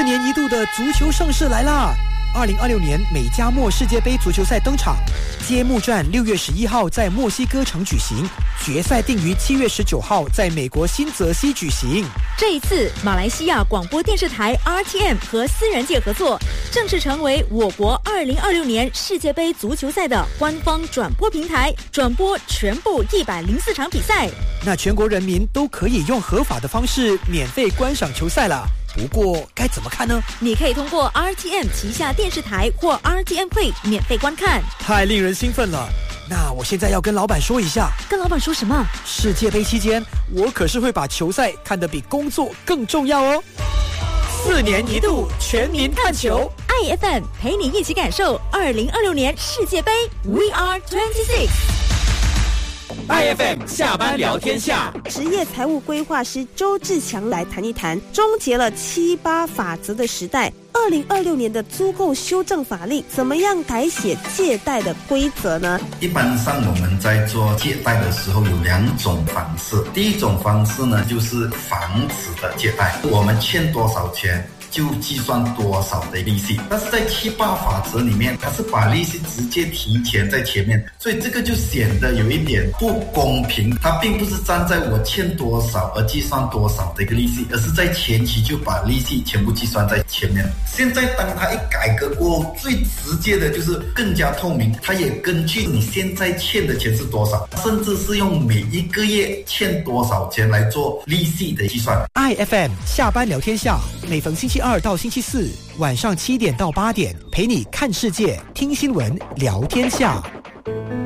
4年一度的足球盛事来啦！2026年美加墨世界杯足球赛登场，揭幕战6月11号在墨西哥城举行，决赛定于7月19号在美国新泽西举行。 这一次，马来西亚广播电视台 RTM 和私人界合作，正式成为我国2026年世界杯足球赛的官方转播平台，转播全部104场比赛。 那全国人民都可以用合法的方式免费观赏球赛了。不过该怎么看呢？ 你可以通过 RTM 旗下电视台或 RTM Play 免费观看。 太令人兴奋了！那我现在要跟老板说一下。 跟老板说什么？ 世界杯期间，我可是会把球赛看得比工作更重要哦。4年一度全民看球 ，IFM 陪你一起感受2026年世界杯 We Are 26。IFM 下班聊天下， 职业财务规划师周志强来谈一谈，终结了7-8法则的时代。2026年的租购修正法令，怎么样改写借贷的规则呢？ 一般上我们在做借贷的时候有2种方式，第一种方式呢就是房子的借贷，我们欠多少钱就计算多少的利息，但是在7-8法则里面，它是把利息直接提前在前面，所以这个就显得有一点不公平。它并不是站在我欠多少而计算多少的一个利息，而是在前期就把利息全部计算在前面。现在当它一改革过后，最直接的就是更加透明，它也根据你现在欠的钱是多少，甚至是用每一个月欠多少钱来做利息的计算。 IFM 下班聊天下，每逢星期2到星期4晚上7点到8点，陪你看世界、听新闻、聊天下。